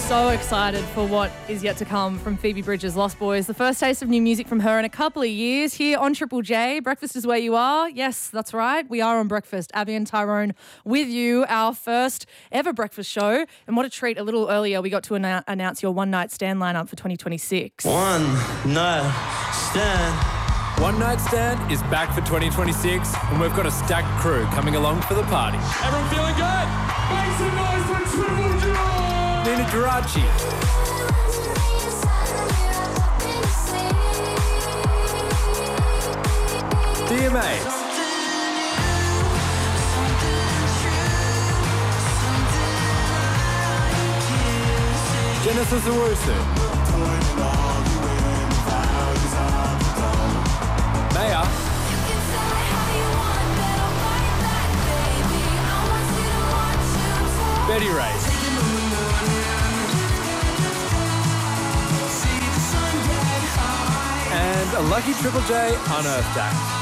So excited for what is yet to come from Phoebe Bridgers' Lost Boys. The first taste of new music from her in a couple of years here on Triple J. Breakfast is where you are. Yes, that's right. We are on breakfast. Abby and Tyrone with you, our first ever breakfast show. And what a treat. A little earlier, we got to announce your one night stand lineup for 2026. One night stand. One Night Stand is back for 2026 and we've got a stacked crew coming along for the party. Everyone feeling good? Make some noise for Triple J! Nina Geraci. DMAs. Genesis Owusu. Maya. Betty Race. And a lucky Triple J Unearthed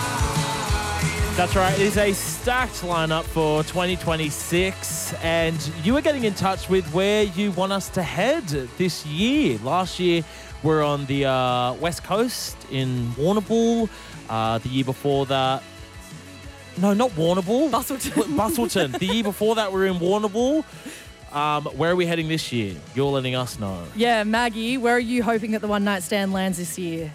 Act. That's right. It is a stacked lineup for 2026, and you are getting in touch with where you want us to head this year. Last year, we're on the West Coast in Warrnambool. The year before that, no, not Warrnambool. Busselton. The year before that, we were in Warrnambool. Where are we heading this year? You're letting us know. Yeah, Maggie, where are you hoping that the one night stand lands this year?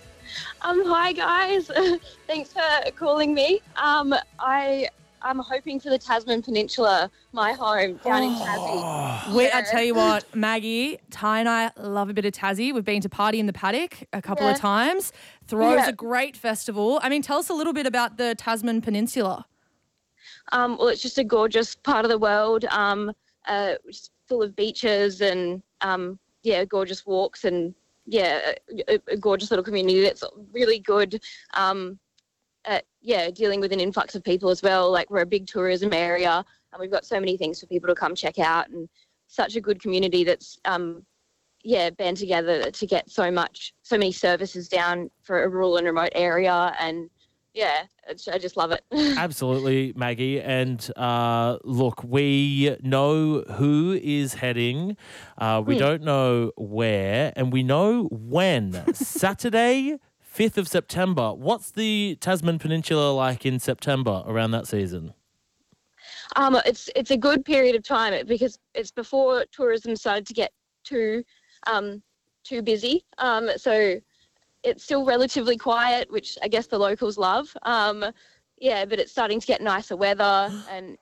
Hi guys. Thanks for calling me. I'm hoping for the Tasman Peninsula, my home down in Tassie. I tell you what, Maggie, Ty and I love a bit of Tassie. We've been to Party in the Paddock a couple of times. Throw's a great festival. I mean, tell us a little bit about the Tasman Peninsula. Well, it's just a gorgeous part of the world, just full of beaches and gorgeous walks and a gorgeous little community that's really good at dealing with an influx of people as well. Like, we're a big tourism area and we've got so many things for people to come check out, and such a good community that's band together to get so many services down for a rural and remote area. And I just love it. Absolutely, Maggie. And look, we know who is heading. We don't know where, and we know when. Saturday, 5th of September. What's the Tasman Peninsula like in September around that season? It's a good period of time because it's before tourism started to get too busy. So it's still relatively quiet, which I guess the locals love. But it's starting to get nicer weather, and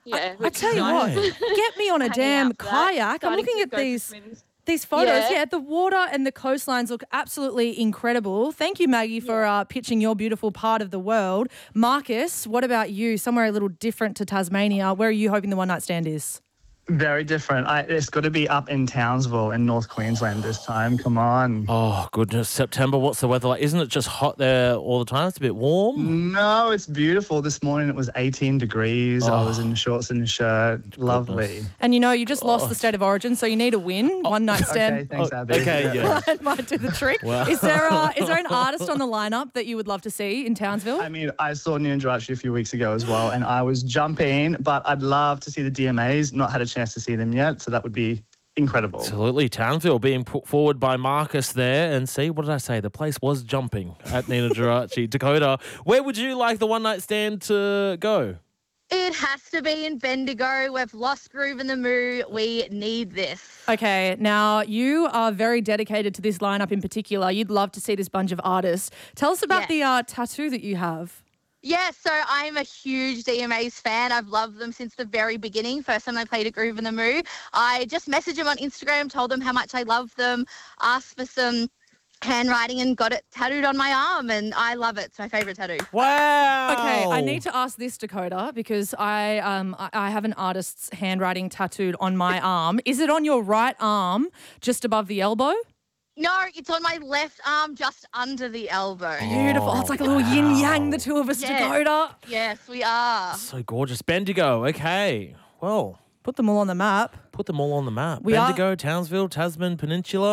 I tell you what, get me on a damn kayak. I'm looking at these photos. Yeah, the water and the coastlines look absolutely incredible. Thank you, Maggie, for pitching your beautiful part of the world. Marcus, what about you? Somewhere a little different to Tasmania. Where are you hoping the one night stand is? Very different. It's got to be up in Townsville in North Queensland this time. Come on. Oh, goodness. September, what's the weather like? Isn't it just hot there all the time? It's a bit warm. No, it's beautiful. This morning it was 18 degrees. I was in shorts and a shirt. Lovely. And you just lost the state of origin, so you need a win. One night stand. Okay, thanks, Abby. Okay, yeah. might do the trick. Wow. Is there an artist on the lineup that you would love to see in Townsville? I mean, I saw Nina Geraci a few weeks ago as well, and I was jumping, but I'd love to see the DMAs. Not had a chance to see them yet, so that would be incredible. Absolutely. Townsville being put forward by Marcus there. And see, what did I say? The place was jumping at Nina Geraci. Dakota, where would you like the one night stand to go? It has to be in Bendigo. We've lost Groove in the Moo. We need this. Okay, now you are very dedicated to this lineup in particular. You'd love to see this bunch of artists. Tell us about the tattoo that you have. Yeah, so I'm a huge DMAs fan. I've loved them since the very beginning. First time they played a Groove in the Moo. I just messaged them on Instagram, told them how much I love them, asked for some handwriting and got it tattooed on my arm, and I love it. It's my favourite tattoo. Wow. Okay, I need to ask this, Dakota, because I have an artist's handwriting tattooed on my arm. Is it on your right arm, just above the elbow? No, it's on my left arm, just under the elbow. Beautiful. Oh, it's like a little yin-yang, the two of us, Dakota. Yes, we are. So gorgeous. Bendigo. Okay. Well, put them all on the map. Bendigo, Townsville, Tasman Peninsula.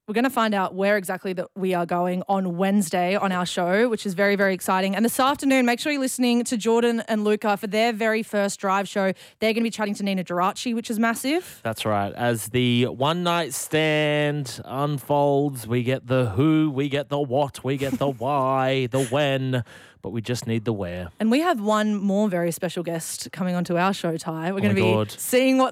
we're going to find out where exactly that we are going on Wednesday on our show, which is very, very exciting. And this afternoon, make sure you're listening to Jordan and Luca for their very first drive show. They're going to be chatting to Nina Geraci, which is massive. That's right. As the one night stand unfolds, we get the who, we get the what, we get the why, the when, but we just need the where. And we have one more very special guest coming onto our show, Ty. We're going to be God. seeing what